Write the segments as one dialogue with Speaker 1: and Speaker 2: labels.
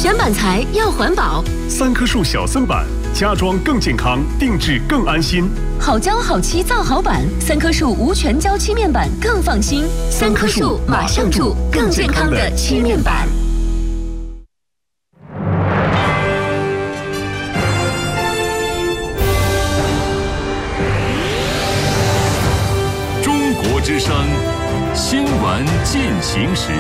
Speaker 1: 选板材要环保，
Speaker 2: 三棵树小森板，家装更健康，定制更安心。
Speaker 1: 好胶好漆造好板，三棵树无全胶漆面板更放心。三棵树马上住更健康的漆面板。
Speaker 3: 中国之声新闻进行时。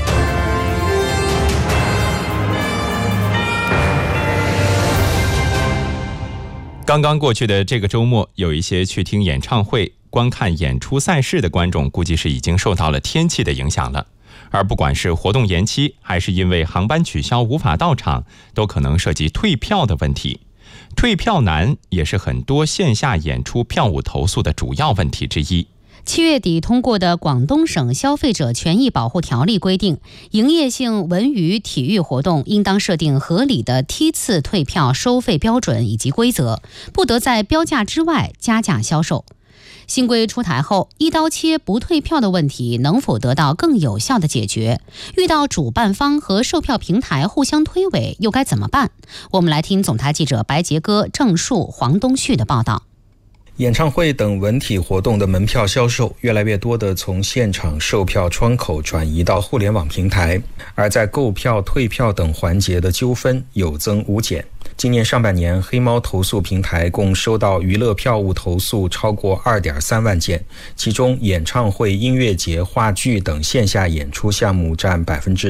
Speaker 4: 刚刚过去的这个周末，有一些去听演唱会、观看演出赛事的观众，估计是已经受到了天气的影响了。而不管是活动延期，还是因为航班取消无法到场，都可能涉及退票的问题。退票难也是很多线下演出票务投诉的主要问题之一。
Speaker 5: 7月底通过的广东省消费者权益保护条例规定，营业性文娱体育活动应当设定合理的梯次退票收费标准以及规则，不得在标价之外加价销售。新规出台后，一刀切不退票的问题能否得到更有效的解决？遇到主办方和售票平台互相推诿，又该怎么办？我们来听总台记者白杰哥、郑树、黄东旭的报道。
Speaker 6: 演唱会等文体活动的门票销售越来越多地从现场售票窗口转移到互联网平台，而在购票、退票等环节的纠纷有增无减。今年上半年，黑猫投诉平台共收到娱乐票务投诉超过 2.3 万件，其中演唱会、音乐节、话剧等线下演出项目占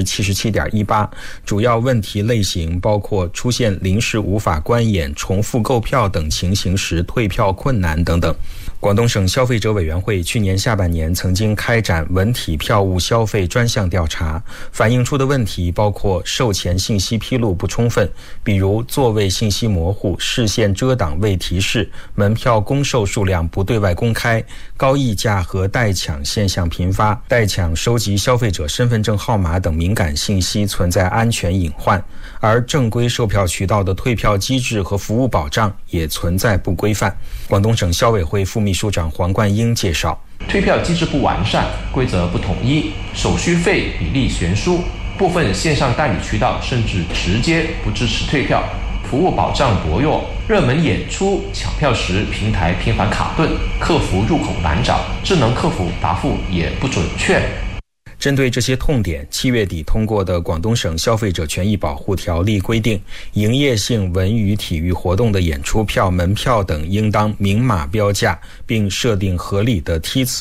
Speaker 6: 77.18%， 主要问题类型包括出现临时无法观演、重复购票等情形时退票困难等等。广东省消费者委员会去年下半年曾经开展文体票务消费专项调查，反映出的问题包括售前信息披露不充分，比如座位信息模糊、视线遮挡未提示、门票公售数量不对外公开、高溢价和代抢现象频发、代抢收集消费者身份证号码等敏感信息存在安全隐患，而正规售票渠道的退票机制和服务保障也存在不规范。广东省消委会副秘书长黄冠英介绍，
Speaker 7: 退票机制不完善，规则不统一，手续费比例悬殊，部分线上代理渠道甚至直接不支持退票，服务保障薄弱，热门演出抢票时平台频繁卡顿，客服入口难找，智能客服答复也不准确。
Speaker 6: 针对这些痛点，7月底通过的广东省消费者权益保护条例规定，营业性文娱体育活动的演出票、门票等应当明码标价，并设定合理的梯次